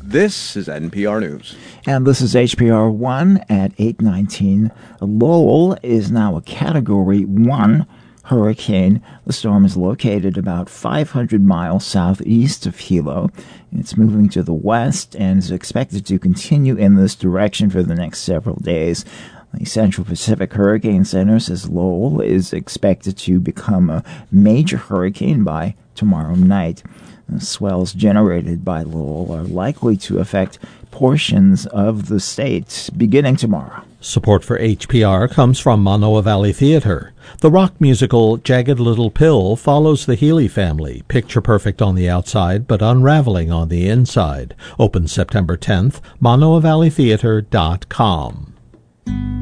This is NPR News. And this is HPR 1 at 8:19. Lowell is now a Category 1 hurricane. The storm is located about 500 miles southeast of Hilo. It's moving to the west and is expected to continue in this direction for the next several days. The Central Pacific Hurricane Center says Lowell is expected to become a major hurricane by tomorrow night. The swells generated by Lowell are likely to affect portions of the state beginning tomorrow. Support for HPR comes from Manoa Valley Theater. The rock musical Jagged Little Pill follows the Healy family, picture perfect on the outside but unraveling on the inside. Open September 10th, ManoaValleyTheater.com.